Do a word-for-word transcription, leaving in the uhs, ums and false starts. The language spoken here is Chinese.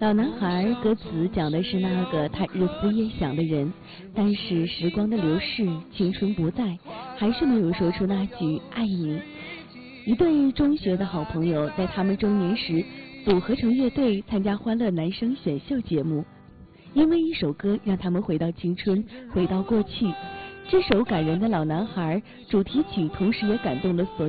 老男孩歌词讲的是那个他日思夜想的人，但是时光的流逝，青春不在，还是没有说出那句爱你。一对中学的好朋友，在他们中年时组合成乐队参加欢乐男声选秀节目，因为一首歌让他们回到青春，回到过去。这首感人的老男孩主题曲，同时也感动了所有